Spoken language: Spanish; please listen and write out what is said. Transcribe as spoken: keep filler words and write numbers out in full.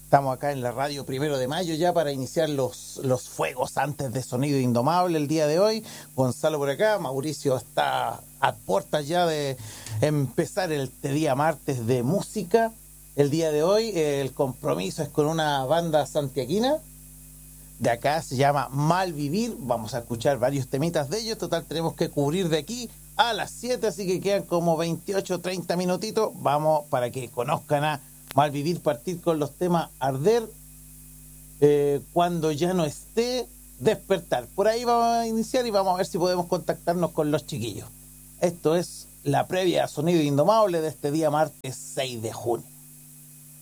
Estamos acá en la radio Primero de Mayo ya para iniciar los, los fuegos antes de Sonido Indomable el día de hoy. Gonzalo por acá, Mauricio está a puertas ya de empezar el este día martes de música. El día de hoy el compromiso es con una banda santiaguina. De acá se llama Malvivir. Vamos a escuchar varios temitas de ellos. Total, tenemos que cubrir de aquí a las siete, así que quedan como veintiocho, treinta minutitos. Vamos para que conozcan a Malvivir, partir con los temas Arder, eh, Cuando ya no esté, Despertar. Por ahí vamos a iniciar y vamos a ver si podemos contactarnos con los chiquillos. Esto es la previa a Sonido Indomable de este día martes seis de junio.